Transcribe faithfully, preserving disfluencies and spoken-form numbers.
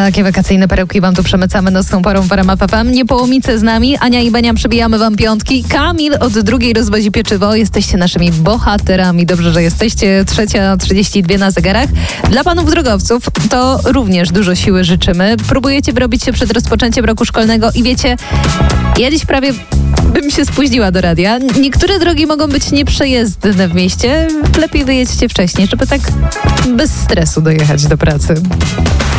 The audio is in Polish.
Takie wakacyjne perełki wam tu przemycamy nocną porą w RMF F M. Nie połomice z nami. Ania i Benia przybijamy wam piątki. Kamil od drugiej rozwozi pieczywo. Jesteście naszymi bohaterami. Dobrze, że jesteście. Trzecia trzydzieści dwa na zegarach. Dla panów drogowców to również dużo siły życzymy. Próbujecie wyrobić się przed rozpoczęciem roku szkolnego i wiecie, ja dziś prawie bym się spóźniła do radia. Niektóre drogi mogą być nieprzejezdne w mieście. Lepiej wyjedźcie wcześniej, żeby tak bez stresu dojechać do pracy.